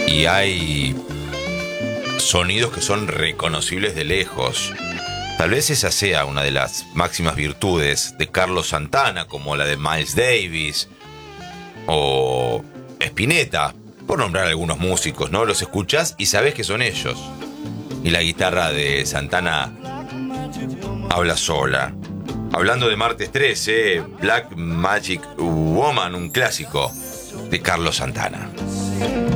y hay sonidos que son reconocibles de lejos. Tal vez esa sea una de las máximas virtudes de Carlos Santana, como la de Miles Davis o Spinetta, por nombrar algunos músicos, ¿no? Los escuchás y sabés que son ellos. Y la guitarra de Santana habla sola. Hablando de Martes 13, Black Magic Woman, un clásico de Carlos Santana.